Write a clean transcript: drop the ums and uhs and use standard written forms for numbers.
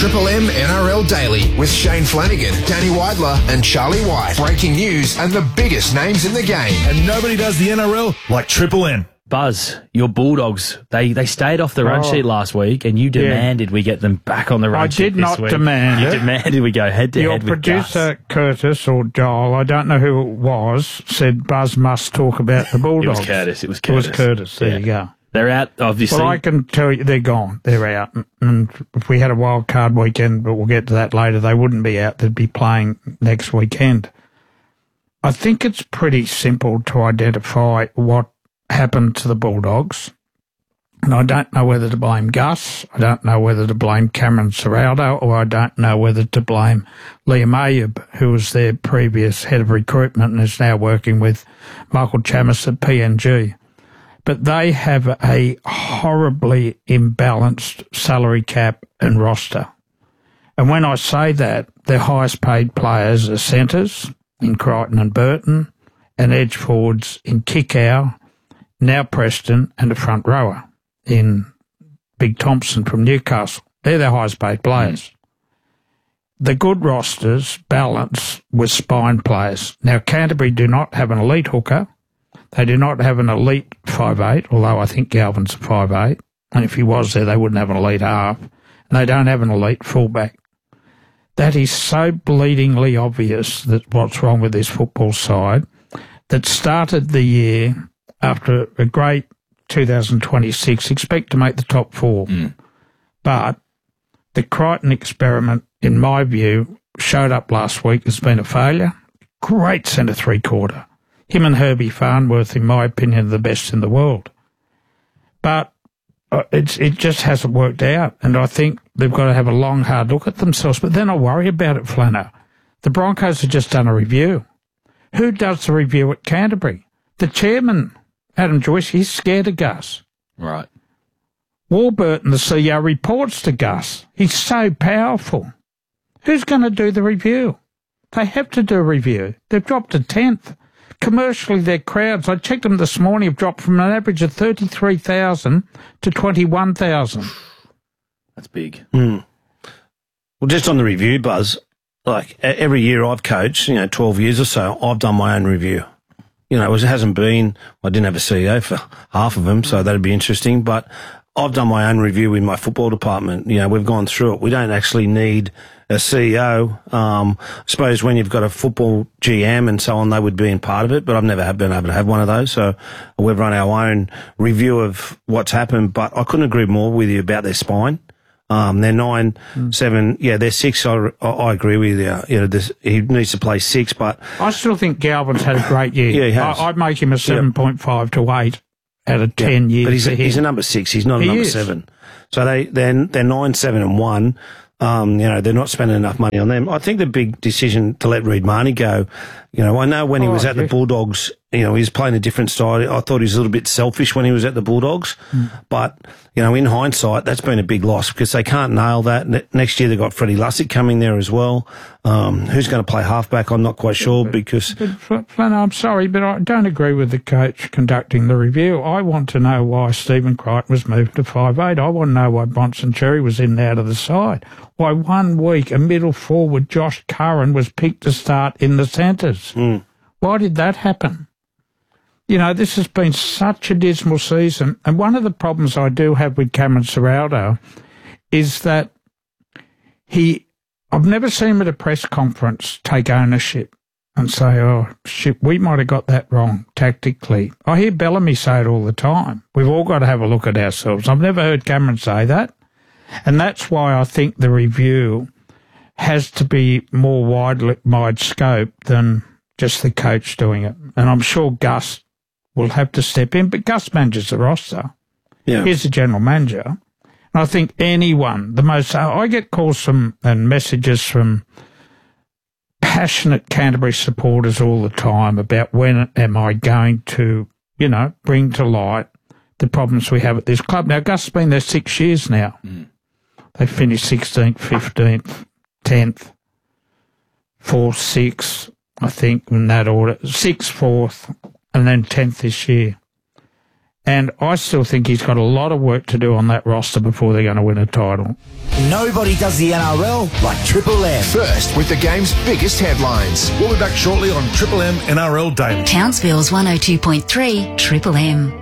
Triple M NRL Daily with Shane Flanagan, Danny Weidler and Charlie White. Breaking news and the biggest names in the game. And nobody does the NRL like Triple M. Buzz, your Bulldogs, they stayed off the run sheet last week and you demanded we get them back on the run sheet this week. I did not demand it. You demanded we go head-to-head with Your producer, Gus. Curtis, or Joel, I don't know who it was, said Buzz must talk about the Bulldogs. It was Curtis. There you go. They're out, obviously. Well, I can tell you they're gone. They're out. And if we had a wild card weekend, but we'll get to that later, they wouldn't be out. They'd be playing next weekend. I think it's pretty simple to identify what happened to the Bulldogs. And I don't know whether to blame Gus. I don't know whether to blame Cameron Ciraldo, or I don't know whether to blame Liam Ayub, who was their previous head of recruitment and is now working with Michael Chammas at PNG. But they have a horribly imbalanced salary cap and roster. And when I say that, their highest paid players are centres in Crichton and Burton, and edge forwards in Kickow, now Preston, and a front rower in Big Thompson from Newcastle. They're their highest paid players. The good rosters balance with spine players. Now, Canterbury do not have an elite hooker. They do not have an elite 5'8", although I think Galvin's a 5'8", and if he was there, they wouldn't have an elite half. And they don't have an elite fullback. That is so bleedingly obvious that what's wrong with this football side that started the year after a great 2026, expect to make the top four. But the Crichton experiment, in my view, showed up last week has been a failure. Great centre three-quarter. Him and Herbie Farnworth, in my opinion, are the best in the world. But it just hasn't worked out, and I think they've got to have a long, hard look at themselves. But then I worry about it, Flano. The Broncos have just done a review. Who does the review at Canterbury? The chairman, Adam Joyce, he's scared of Gus. Right. Warburton, the CEO, reports to Gus. He's so powerful. Who's going to do the review? They have to do a review. They've dropped to 10th. Commercially, their crowds, I checked them this morning, have dropped from an average of 33,000 to 21,000. That's big. Well, just on the review, Buzz, like every year I've coached, 12 years or so, I've done my own review. It hasn't been, I didn't have a CEO for half of them, so that'd be interesting, but I've done my own review in my football department. We've gone through it. We don't actually need a CEO. I suppose when you've got a football GM and so on, they would be in part of it, but I've never been able to have one of those. So we've run our own review of what's happened, but I couldn't agree more with you about their spine. They're 9, 7, they're 6. I agree with you. He needs to play 6, but I still think Galvin's had a great year. Yeah, he has. I'd make him a 7.5 to 8 out of 10 years. But he's a number 6. He's not a number 7. So they're 9, 7 and 1. They're not spending enough money on them. I think the big decision to let Reid Marnie go, I know when he was at the Bulldogs, he was playing a different style. I thought he was a little bit selfish when he was at the Bulldogs. But, in hindsight, that's been a big loss because they can't nail that. Next year they've got Freddie Lussick coming there as well. Who's going to play halfback? I'm not quite sure because... But I'm sorry, but I don't agree with the coach conducting the review. I want to know why Stephen Crichton was moved to 5'8". I want to know why Bronson Cherry was in and out of the side. Why 1 week a middle forward, Josh Curran, was picked to start in the centres. Why did that happen? This has been such a dismal season. And one of the problems I do have with Cameron Ciraldo is that I've never seen him at a press conference take ownership and say, oh, shit, we might have got that wrong tactically. I hear Bellamy say it all the time. We've all got to have a look at ourselves. I've never heard Cameron say that. And that's why I think the review has to be more wide scope than just the coach doing it. And I'm sure Gus will have to step in, but Gus manages the roster. Yeah. He's the general manager. And I think anyone, I get calls from and messages from passionate Canterbury supporters all the time about when am I going to, bring to light the problems we have at this club. Now, Gus has been there 6 years now. They finished 16th, 15th, 10th, 4th, 6th, I think, in that order. 6th, 4th, and then 10th this year. And I still think he's got a lot of work to do on that roster before they're going to win a title. Nobody does the NRL like Triple M. First with the game's biggest headlines. We'll be back shortly on Triple M NRL Daily. Townsville's 102.3 Triple M.